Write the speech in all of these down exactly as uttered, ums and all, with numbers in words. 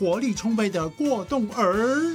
活力充沛的过动儿。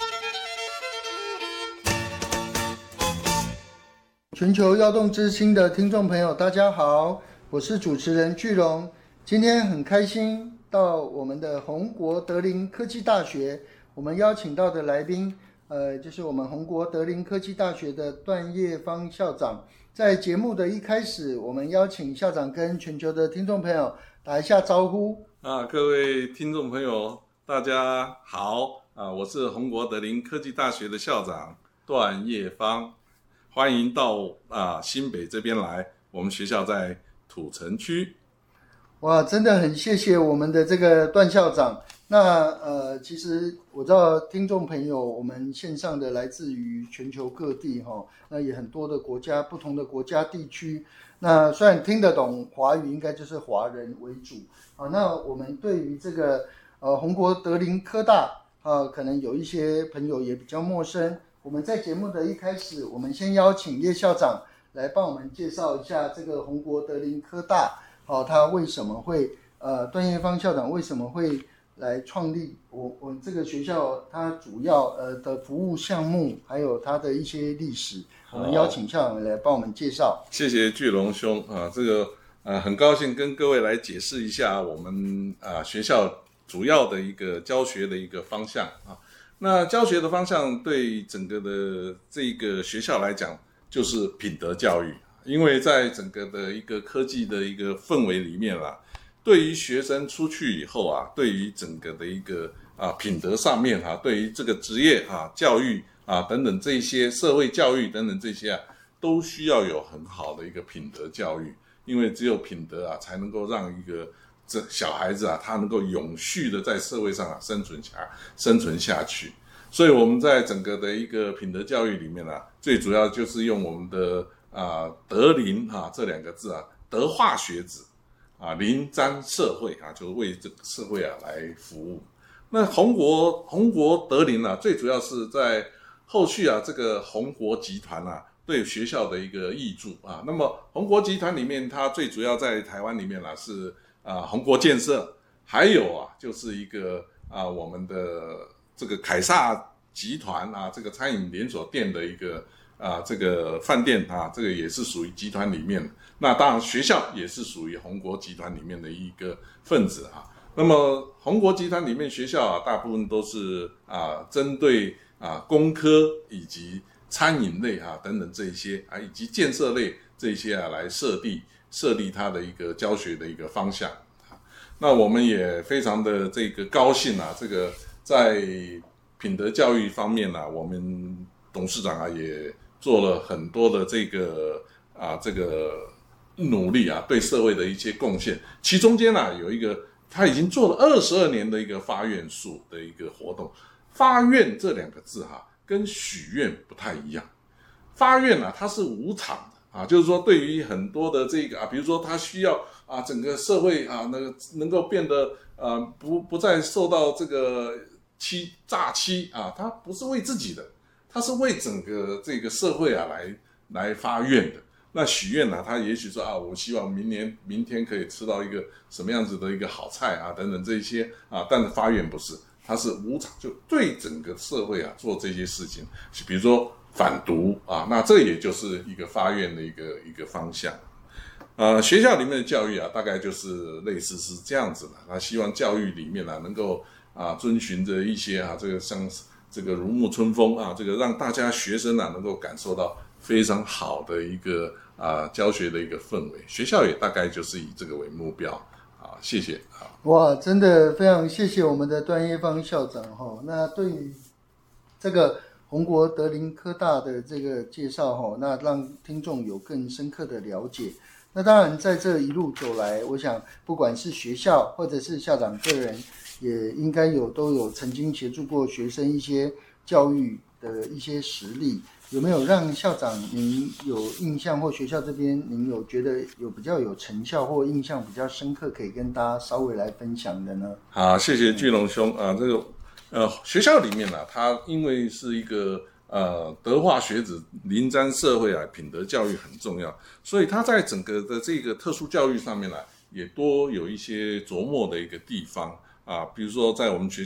全球跃动之星的听众朋友，大家好，我是主持人巨龙。今天很开心到我们的宏国德林科技大学，我们邀请到的来宾，呃，就是我们宏国德林科技大学的段业芳校长。在节目的一开始，我们邀请校长跟全球的听众朋友打一下招呼。 啊，各位听众朋友，大家好啊！我是宏国德林科技大学的校长段业芳，欢迎到啊新北这边来。我们学校在土城区。 哇，真的很谢谢我们的这个段校长。那呃，其实我知道听众朋友，我们线上的来自于全球各地哈，那也很多的国家，不同的国家地区。那虽然听得懂华语，应该就是华人为主啊。那我们对于这个呃宏国德林科大啊，可能有一些朋友也比较陌生。我们在节目的一开始，我们先邀请叶校长来帮我们介绍一下这个宏国德林科大，哦、啊，他为什么会呃段业芳校长为什么会来创立我我这个学校，它主要呃的服务项目，还有它的一些历史，我们邀请校长来帮我们介绍。 谢谢巨龙兄啊，这个呃很高兴跟各位来解释一下我们啊学校主要的一个教学的一个方向啊。那教学的方向对整个的这个学校来讲，就是品德教育，因为在整个的一个科技的一个氛围里面啦。对于学生出去以后啊，对于整个的一个啊品德上面啊，对于这个职业啊、教育啊等等这些社会教育等等这些啊，都需要有很好的一个品德教育，因为只有品德啊，才能够让一个这小孩子啊，他能够永续的在社会上啊生存下生存下去。所以我们在整个的一个品德教育里面啊，最主要就是用我们的啊德林啊这两个字啊，德化学子。啊，林沾社会啊，就是为这个社会啊来服务。那宏国宏国德林啊，最主要是在后续啊，这个宏国集团啊对学校的一个挹注啊。那么宏国集团里面，它最主要在台湾里面啦、啊、是啊宏国建设，还有啊就是一个啊我们的这个凯撒集团啊，这个餐饮连锁店的一个。啊，这个饭店啊，这个也是属于集团里面的。那当然，学校也是属于宏国集团里面的一个分子啊。那么，宏国集团里面学校啊，大部分都是啊，针对啊工科以及餐饮类啊等等这一些啊，以及建设类这一些啊来设立设立它的一个教学的一个方向啊。那我们也非常的这个高兴啊，这个在品德教育方面啊，我们董事长啊也。做了很多的这个啊这个努力啊，对社会的一些贡献。其中间啊有一个，他已经做了二十二年的一个发愿树的一个活动。发愿这两个字哈、啊，跟许愿不太一样。发愿啊，它是无偿的啊，就是说对于很多的这个啊，比如说他需要啊整个社会啊那个能够变得呃不不再受到这个欺诈欺啊，他不是为自己的。他是为整个这个社会啊来来发愿的。那许愿呢，他也许说啊，我希望明年明天可以吃到一个什么样子的一个好菜啊，等等这一些啊。但是发愿不是，他是无偿，就对整个社会啊做这些事情，比如说反毒啊，那这也就是一个发愿的一个一个方向。呃，学校里面的教育啊，大概就是类似是这样子的。他希望教育里面啊，能够啊遵循着一些啊这个像。这个如沐春风啊，这个让大家学生啊能够感受到非常好的一个啊教学的一个氛围。学校也大概就是以这个为目标啊，谢谢啊。 哇，真的非常谢谢我们的段业芳校长哈。那对于这个宏国德林科大的这个介绍哈，那让听众有更深刻的了解。那当然在这一路走来，我想不管是学校或者是校长个人，也应该有都有曾经协助过学生一些教育的一些实例，有没有让校长您有印象，或学校这边您有觉得有比较有成效或印象比较深刻，可以跟大家稍微来分享的呢？ 好，谢谢巨龙兄啊，这个呃学校里面呢、啊，它因为是一个呃德化学子，临沾社会啊，品德教育很重要，所以它在整个的这个特殊教育上面呢、啊，也多有一些琢磨的一个地方啊，比如说在我们学